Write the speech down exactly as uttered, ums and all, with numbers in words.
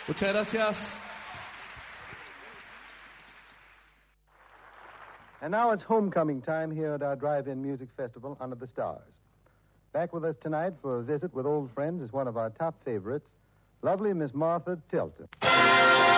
Muchas gracias. And now it's homecoming time here at our drive-in music festival, Under the Stars. Back with us tonight for a visit with old friends is one of our top favorites, lovely Miss Martha Tilton.